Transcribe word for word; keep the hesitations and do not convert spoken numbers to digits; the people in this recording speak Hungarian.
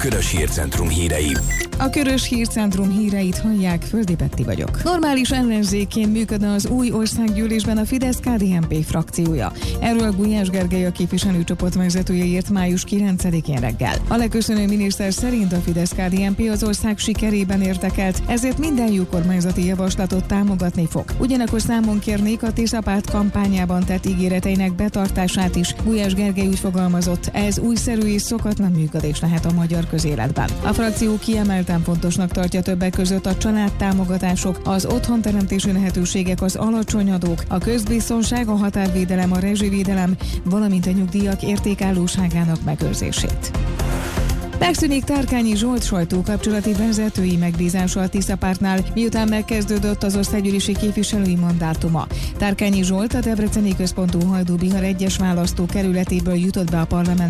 Körös Hírcentrum hírei. A Körös Hírcentrum híreit hallják, Földi Petti vagyok. Normális ellenzékként működne az új országgyűlésben a Fidesz-ká dé en pé frakciója. Erről Gulyás Gergely, a képviselőcsoport vezetője írt május kilencedikén reggel. A leköszönő miniszter szerint a Fidesz-ká dé en pé az ország sikerében érdekelt, ezért minden jó kormányzati javaslatot támogatni fog. Ugyanakkor számon kérnék a Tisza párt kampányában tett ígéreteinek betartását is. Gulyás Gergely úgy fogalmazott, ez újszerű és szokatlan működés lehet a magyar közéletben. A frakció kiemelten fontosnak tartja többek között a családtámogatások, az otthonteremtési lehetőségek, az alacsony adók, a közbiztonság, a határvédelem, a rezsivédelem, valamint a nyugdíjak értékállóságának megőrzését. Megszűnik Tárkányi Zsolt sajtókapcsolati vezetői megbízása a Tisza pártnál, miután megkezdődött az országgyűlési képviselői mandátuma. Tárkányi Zsolt a debreceni központú Hajdú-Bihar egyes választókerületéből jutott be a parlament